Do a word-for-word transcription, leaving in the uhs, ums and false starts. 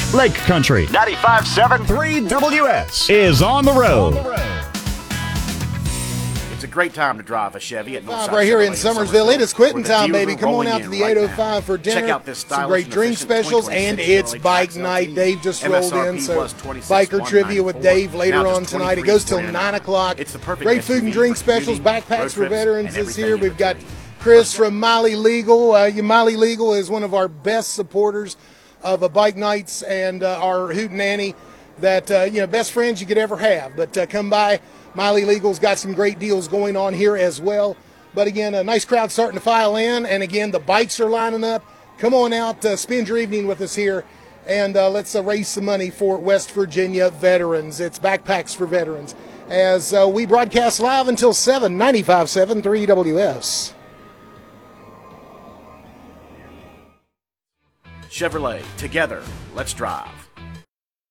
Lake Country ninety-five point seven three W S is on the road. It's a great time to drive a Chevy at Northside Right here in Chevrolet Summersville. It is quitting where the time, deals baby. are Come on rolling out in to the right eight oh five now. for dinner. Check out this Some stylish great and drink efficient specials, and twenty twenty-six it's Chevrolet bike Trax night. L T. Dave just rolled in, M S R P so was twenty-six biker thousand one hundred trivia with ninety-four. Dave later Now on just tonight. It goes till twenty-three nine o'clock. It's the perfect Great S food U V and drink for specials, commuting, backpacks road for trips, veterans and is everything here. in We've got between. Chris from Miley Legal. Uh, you- Miley Legal is one of our best supporters of uh, bike nights and uh, our hootenanny that, uh, you know, best friends you could ever have. But uh, come by. Miley Legal's got some great deals going on here as well. But again, a nice crowd starting to file in. And again, the bikes are lining up. Come on out, uh, spend your evening with us here. And uh, let's uh, raise some money for West Virginia veterans. It's Backpacks for Veterans. As uh, we broadcast live until seven, ninety-five point seven three W S. Chevrolet, together, let's drive.